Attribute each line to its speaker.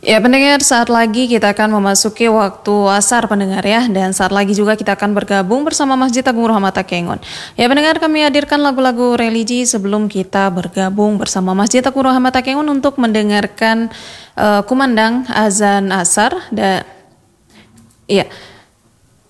Speaker 1: Ya pendengar, saat lagi kita akan memasuki waktu asar pendengar ya. Dan saat lagi juga kita akan bergabung bersama Masjid Agung Rahmata Kengon. Ya pendengar, kami hadirkan lagu-lagu religi sebelum kita bergabung bersama Masjid Agung Rahmata Kengon untuk mendengarkan kumandang azan asar. Dan ya,